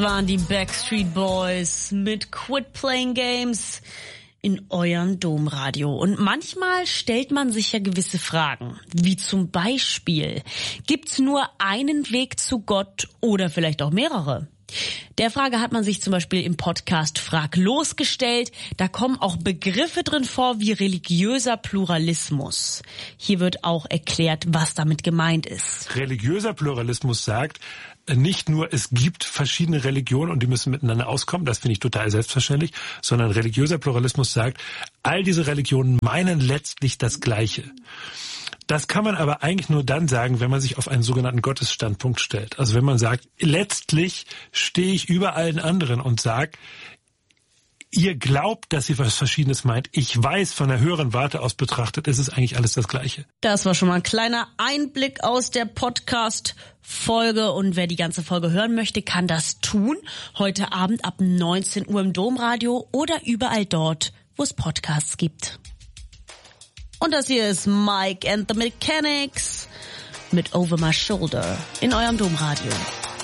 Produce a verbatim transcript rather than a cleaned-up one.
Waren die Backstreet Boys mit Quit Playing Games in eurem Domradio. Und manchmal stellt man sich ja gewisse Fragen, wie zum Beispiel, gibt's nur einen Weg zu Gott oder vielleicht auch mehrere? Der Frage hat man sich zum Beispiel im Podcast Fraglos gestellt. Da kommen auch Begriffe drin vor wie religiöser Pluralismus. Hier wird auch erklärt, was damit gemeint ist. Religiöser Pluralismus sagt nicht nur, es gibt verschiedene Religionen und die müssen miteinander auskommen, das finde ich total selbstverständlich, sondern religiöser Pluralismus sagt, all diese Religionen meinen letztlich das Gleiche. Das kann man aber eigentlich nur dann sagen, wenn man sich auf einen sogenannten Gottesstandpunkt stellt. Also wenn man sagt, letztlich stehe ich über allen anderen und sage, ihr glaubt, dass ihr was Verschiedenes meint. Ich weiß, von der höheren Warte aus betrachtet, ist es eigentlich alles das Gleiche. Das war schon mal ein kleiner Einblick aus der Podcast-Folge. Und wer die ganze Folge hören möchte, kann das tun. Heute Abend ab neunzehn Uhr im Domradio oder überall dort, wo es Podcasts gibt. Und das hier ist Mike and the Mechanics mit Over My Shoulder in eurem Domradio.